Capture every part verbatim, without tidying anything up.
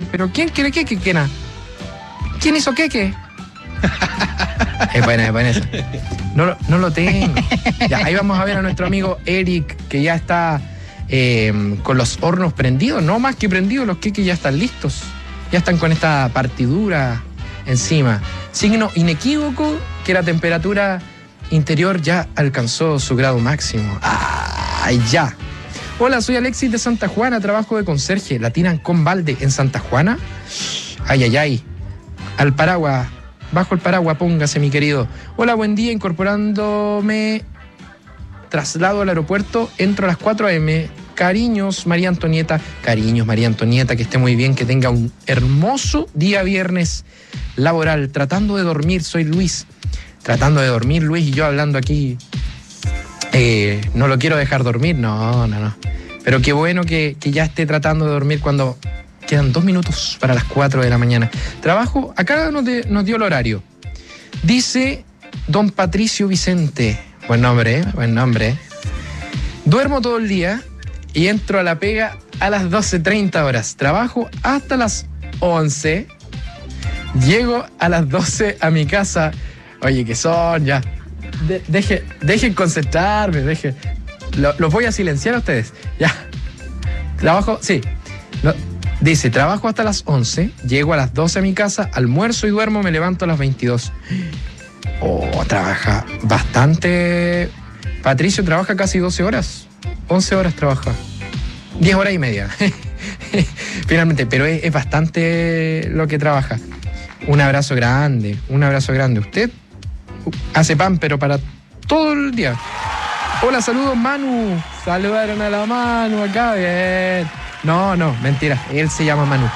¿Pero quién quiere queque, Kena? ¿Quién hizo queque? Es buena, es buena esa. No, lo- no lo tengo. Ya, ahí vamos a ver a nuestro amigo Eric, que ya está eh, con los hornos prendidos. No más que prendidos, los queques ya están listos. Ya están con esta partidura encima. Signo inequívoco que la temperatura interior ya alcanzó su grado máximo. ¡Ah, ya! Hola, soy Alexis de Santa Juana, trabajo de conserje. ¿La tiran con balde en Santa Juana? Ay, ay, ay. Al paraguas, bajo el paraguas, póngase, mi querido. Hola, buen día, incorporándome. Traslado al aeropuerto, entro a las cuatro a eme. Cariños, María Antonieta. Cariños, María Antonieta, que esté muy bien, que tenga un hermoso día viernes laboral. Tratando de dormir, soy Luis. Tratando de dormir, Luis, y yo hablando aquí. Eh, no lo quiero dejar dormir, no, no, no. Pero qué bueno que, que ya esté tratando de dormir cuando quedan dos minutos para las cuatro de la mañana. Trabajo, acá nos, de, nos dio el horario. Dice don Patricio Vicente. Buen nombre, ¿eh? Buen nombre. ¿eh? Duermo todo el día y entro a la pega a las doce treinta horas. Trabajo hasta las once. Llego a las doce a mi casa. Oye, ¿qué son ya? De, deje, dejen concentrarme, dejen. Lo, los voy a silenciar a ustedes. Ya. Trabajo, sí. No, dice, trabajo hasta las once, llego a las doce a mi casa, almuerzo y duermo, me levanto a las veintidós. Oh, trabaja bastante. Patricio trabaja casi doce horas. once horas trabaja. diez horas y media. Finalmente, pero es, es bastante lo que trabaja. Un abrazo grande, un abrazo grande. Usted hace pan, pero para todo el día. Hola, saludos, Manu. Saludaron a la Manu acá, bien. No, no, mentira, él se llama Manu.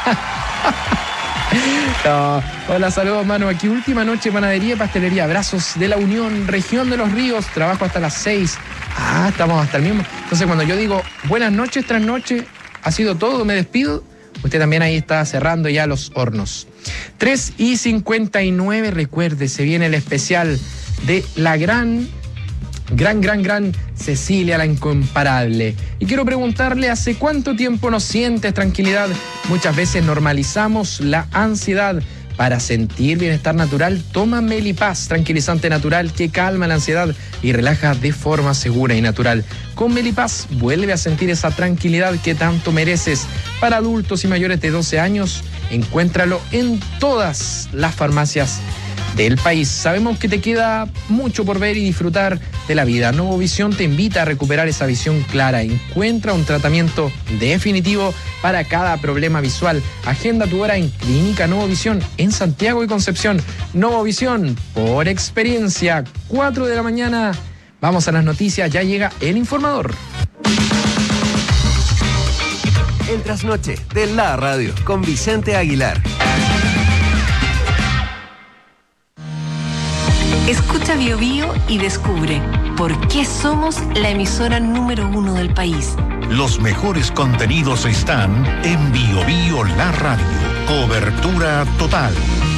No. Hola, saludos, Manu. Aquí última noche, panadería y pastelería. Abrazos de la Unión, región de los Ríos. Trabajo hasta las seis. Ah, estamos hasta el mismo. Entonces, cuando yo digo buenas noches, tras noche, ha sido todo, me despido. Usted también ahí está cerrando ya los hornos. tres y cincuenta y nueve, recuerde, se viene el especial de la gran, gran, gran, gran Cecilia, la incomparable. Y quiero preguntarle, ¿hace cuánto tiempo no sientes tranquilidad? Muchas veces normalizamos la ansiedad. Para sentir bienestar natural, toma Melipaz, tranquilizante natural que calma la ansiedad y relaja de forma segura y natural. Con Melipaz vuelve a sentir esa tranquilidad que tanto mereces. Para adultos y mayores de doce años, encuéntralo en todas las farmacias del país. Sabemos que te queda mucho por ver y disfrutar de la vida. Nuevo Visión te invita a recuperar esa visión clara. Encuentra un tratamiento definitivo para cada problema visual. Agenda tu hora en Clínica Nuevo Visión en Santiago y Concepción. Nuevo Visión, por experiencia. cuatro de la mañana. Vamos a las noticias. Ya llega El Informador. El trasnoche de la radio con Vicente Aguilar. Escucha Bio Bio y descubre por qué somos la emisora número uno del país. Los mejores contenidos están en Bio Bio La Radio. Cobertura total.